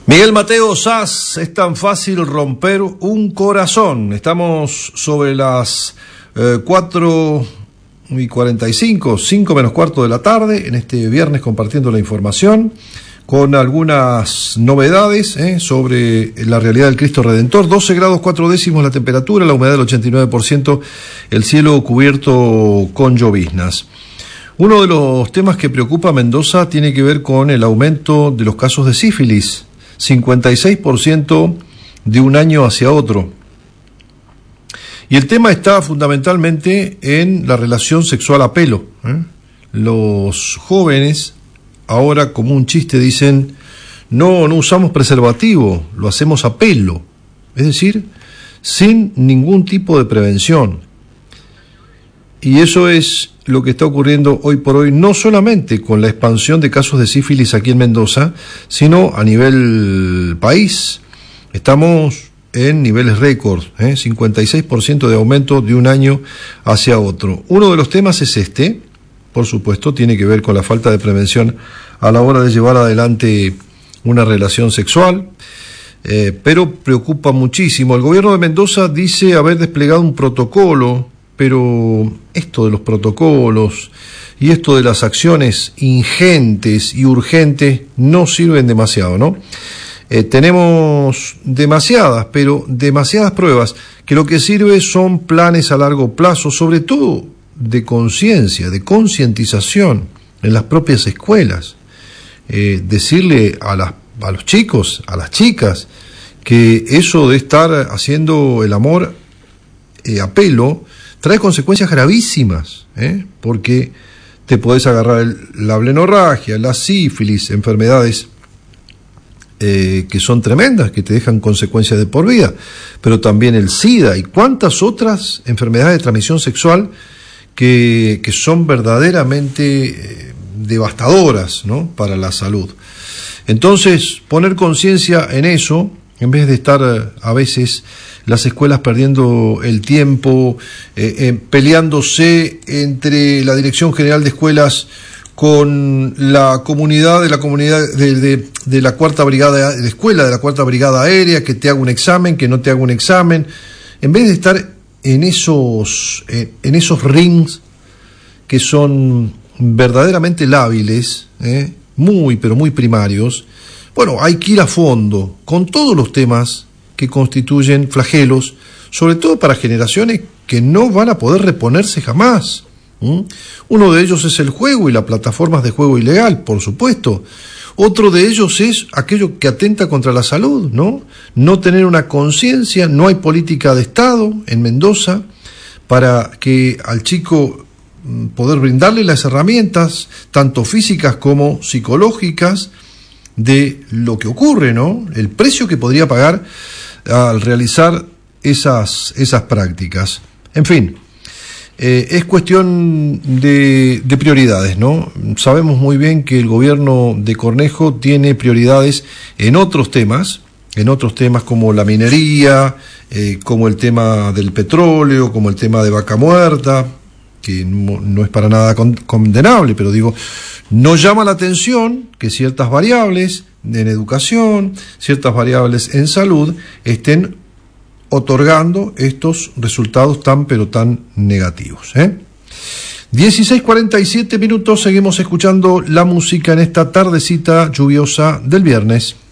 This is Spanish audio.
Miguel Mateo Sass, es tan fácil romper un corazón. Estamos sobre las 4:45, 5 menos cuarto de la tarde, en este viernes compartiendo la información con algunas novedades sobre la realidad del Cristo Redentor. 12 grados 4 décimos la temperatura, la humedad del 89%, el cielo cubierto con lloviznas. Uno de los temas que preocupa a Mendoza tiene que ver con el aumento de los casos de sífilis. 56% de un año hacia otro. Y el tema está fundamentalmente en la relación sexual a pelo. Los jóvenes ahora, como un chiste, dicen no usamos preservativo, lo hacemos a pelo, es decir, sin ningún tipo de prevención. Y eso es lo que está ocurriendo hoy por hoy, no solamente con la expansión de casos de sífilis aquí en Mendoza, sino a nivel país. Estamos en niveles récord, 56% de aumento de un año hacia otro. Uno de los temas es este, por supuesto, tiene que ver con la falta de prevención a la hora de llevar adelante una relación sexual, pero preocupa muchísimo. El gobierno de Mendoza dice haber desplegado un protocolo, pero esto de los protocolos y esto de las acciones ingentes y urgentes no sirven demasiado, ¿no? Tenemos demasiadas pruebas que lo que sirve son planes a largo plazo, sobre todo de conciencia, de concientización en las propias escuelas. Decirle a los chicos, a las chicas, que eso de estar haciendo el amor a pelo trae consecuencias gravísimas, porque te podés agarrar la blenorragia, la sífilis, enfermedades que son tremendas, que te dejan consecuencias de por vida, pero también el SIDA y cuántas otras enfermedades de transmisión sexual que son verdaderamente devastadoras, ¿no?, para la salud. Entonces, poner conciencia en eso, en vez de estar a veces las escuelas perdiendo el tiempo, peleándose entre la Dirección General de Escuelas con la comunidad de la Cuarta Brigada de Escuela, de la Cuarta Brigada Aérea, que te haga un examen, que no te haga un examen. En vez de estar en esos rings que son verdaderamente lábiles, pero muy primarios, bueno, hay que ir a fondo con todos los temas que constituyen flagelos, sobre todo para generaciones que no van a poder reponerse jamás. Uno de ellos es el juego y las plataformas de juego ilegal, por supuesto. Otro de ellos es aquello que atenta contra la salud, ¿no? No tener una conciencia, no hay política de Estado en Mendoza para que al chico poder brindarle las herramientas, tanto físicas como psicológicas, de lo que ocurre, ¿no? El precio que podría pagar al realizar esas prácticas. En fin, es cuestión de prioridades, ¿no? Sabemos muy bien que el gobierno de Cornejo tiene prioridades en otros temas como la minería, como el tema del petróleo, como el tema de Vaca Muerta, que no es para nada condenable, pero digo, no llama la atención que ciertas variables en educación, ciertas variables en salud estén otorgando estos resultados tan negativos. 16:47 minutos, seguimos escuchando la música en esta tardecita lluviosa del viernes.